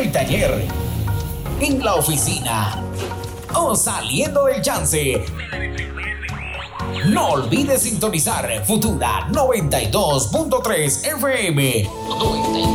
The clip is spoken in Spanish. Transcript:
el taller, en la oficina o saliendo del chance. No olvides sintonizar Futura 92.3 FM.